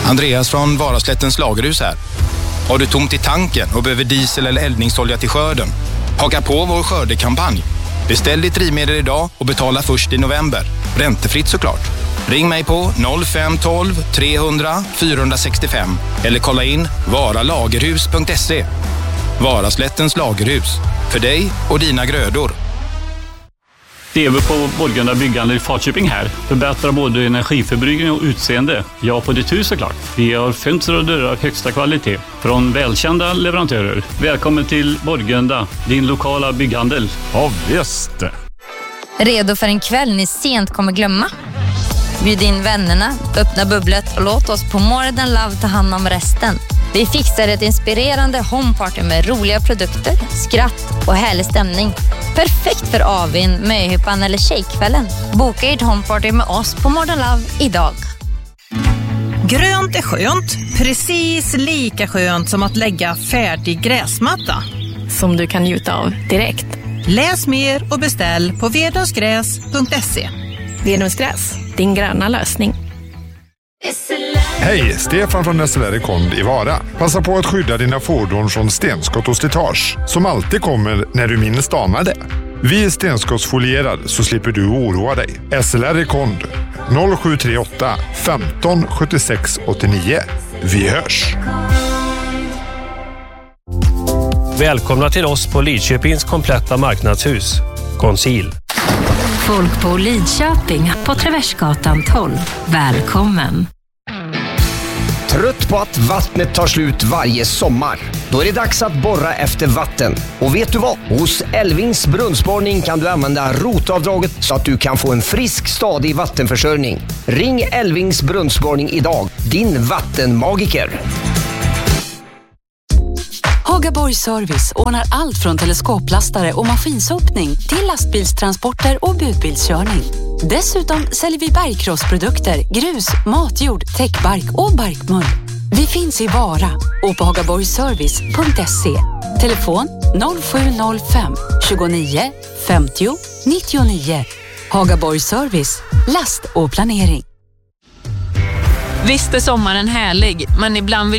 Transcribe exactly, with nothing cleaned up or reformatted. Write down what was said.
Andreas från Varaslättens lagerhus här. Har du tomt i tanken och behöver diesel eller eldningsolja till skörden? Haka på vår skördekampanj. Beställ ditt drivmedel idag och betala först i november. Räntefritt såklart. Ring mig på noll fem ett två tre hundra fyra sex fem eller kolla in varalagerhus punkt se. Varaslättens lagerhus. För dig och dina grödor. Det är vi på Borgunda byggande i Falköping här. Förbättrar både energiförbrukning och utseende. Ja, på ditt hus såklart. Vi har fönster och dörrar av högsta kvalitet från välkända leverantörer. Välkommen till Borgunda, din lokala bygghandel. Ja, visst. Redo för en kväll ni sent kommer glömma? Bjud in vännerna, öppna bubblet och låt oss på More Than Love ta hand om resten. Vi fixar ett inspirerande homeparty med roliga produkter, skratt och härlig stämning. Perfekt för avin, möhippan eller tjejkvällen. Boka ert homeparty med oss på More Than Love idag. Grönt är skönt, precis lika skönt som att lägga färdig gräsmatta. Som du kan njuta av direkt. Läs mer och beställ på vedungsgräs punkt se. Vedungsgräs, din gröna lösning. Hej, Stefan från S L R Kond i Vara. Passa på att skydda dina fordon från stenskott och slitage som alltid kommer när du minst anar det. Vi är stenskottsfolierade så slipper du oroa dig. S L R Kond noll sju tre åtta femton sjuttiosex åttionio. Vi hörs! Välkomna till oss på Lidköpings kompletta marknadshus. Conceal. Folk på Lidköping på Traversgatan tolv. Välkommen! Trött på att vattnet tar slut varje sommar? Då är det dags att borra efter vatten. Och vet du vad? Hos Elvings brunnsborrning kan du använda rotavdraget så att du kan få en frisk, stadig vattenförsörjning. Ring Elvings brunnsborrning idag. Din vattenmagiker. Hagaborg Service ordnar allt från teleskoplastare och maskinsopning till lastbilstransporter och budbilskörning. Dessutom säljer vi bergkrossprodukter, grus, matjord, täckbark och barkmull. Vi finns i Vara och på hagaborgservice punkt se. Telefon noll sju noll fem tjugonio femtio nittionio. Hagaborg Service, last och planering. Visst är sommaren härlig, men ibland vill